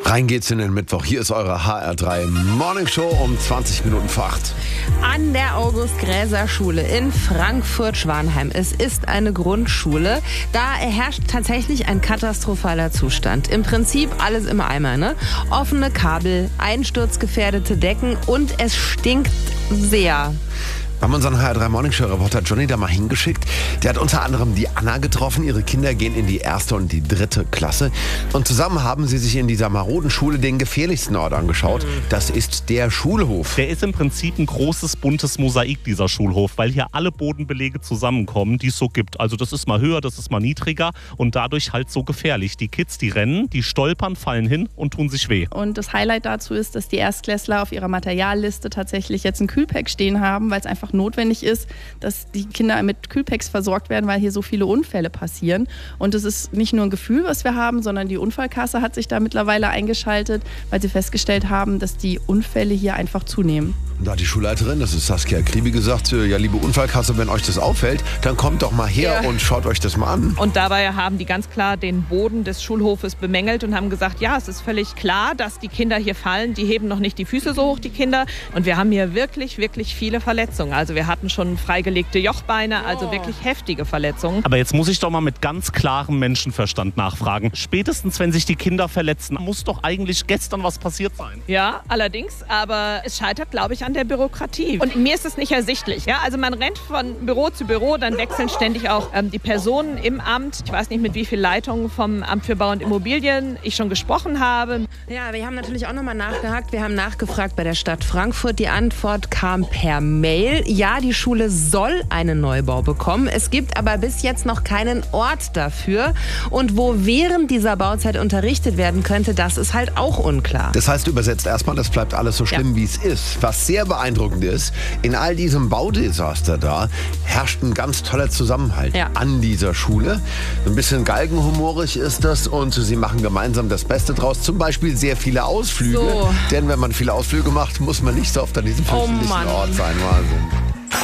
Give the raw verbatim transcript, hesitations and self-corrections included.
Rein geht's in den Mittwoch. Hier ist eure H R drei Morning Show um zwanzig Minuten vor acht. An der August-Gräser-Schule in Frankfurt-Schwanheim. Es ist eine Grundschule. Da herrscht tatsächlich ein katastrophaler Zustand. Im Prinzip alles im Eimer, ne? Offene Kabel, einsturzgefährdete Decken und es stinkt sehr. Wir haben unseren H R drei Morning Show Reporter Johnny da mal hingeschickt. Der hat unter anderem die Anna getroffen. Ihre Kinder gehen in die erste und die dritte Klasse. Und zusammen haben sie sich in dieser maroden Schule den gefährlichsten Ort angeschaut. Das ist der Schulhof. Der ist im Prinzip ein großes, buntes Mosaik, dieser Schulhof, weil hier alle Bodenbelege zusammenkommen, die es so gibt. Also das ist mal höher, das ist mal niedriger und dadurch halt so gefährlich. Die Kids, die rennen, die stolpern, fallen hin und tun sich weh. Und das Highlight dazu ist, dass die Erstklässler auf ihrer Materialliste tatsächlich jetzt ein Kühlpack stehen haben, weil es einfach notwendig ist, dass die Kinder mit Kühlpacks versorgt werden, weil hier so viele Unfälle passieren. Und es ist nicht nur ein Gefühl, was wir haben, sondern die Unfallkasse hat sich da mittlerweile eingeschaltet, weil sie festgestellt haben, dass die Unfälle hier einfach zunehmen. Da hat die Schulleiterin, das ist Saskia Kriebe, gesagt, ja, liebe Unfallkasse, wenn euch das auffällt, dann kommt doch mal her ja. und schaut euch das mal an. Und dabei haben die ganz klar den Boden des Schulhofes bemängelt und haben gesagt, ja, es ist völlig klar, dass die Kinder hier fallen. Die heben noch nicht die Füße so hoch, die Kinder. Und wir haben hier wirklich, wirklich viele Verletzungen. Also wir hatten schon freigelegte Jochbeine, also wirklich heftige Verletzungen. Aber jetzt muss ich doch mal mit ganz klarem Menschenverstand nachfragen. Spätestens, wenn sich die Kinder verletzen, muss doch eigentlich gestern was passiert sein. Ja, allerdings. Aber es scheitert, glaube ich, an der Bürokratie. Und mir ist es nicht ersichtlich. Ja, also man rennt von Büro zu Büro, dann wechseln ständig auch ähm, die Personen im Amt. Ich weiß nicht, mit wie vielen Leitungen vom Amt für Bau und Immobilien ich schon gesprochen habe. Ja, wir haben natürlich auch nochmal nachgehakt. Wir haben nachgefragt bei der Stadt Frankfurt. Die Antwort kam per Mail. Ja, die Schule soll einen Neubau bekommen. Es gibt aber bis jetzt noch keinen Ort dafür. Und wo während dieser Bauzeit unterrichtet werden könnte, das ist halt auch unklar. Das heißt übersetzt erstmal, das bleibt alles so schlimm, Ja. wie es ist. Was sehr beeindruckend ist, in all diesem Baudesaster da herrscht ein ganz toller Zusammenhalt Ja. an dieser Schule. Ein bisschen galgenhumorig ist das und sie machen gemeinsam das Beste draus. Zum Beispiel sehr viele Ausflüge. So. Denn wenn man viele Ausflüge macht, muss man nicht so oft an diesem Oh fürchterlichen Mann. Ort sein. Wahnsinn.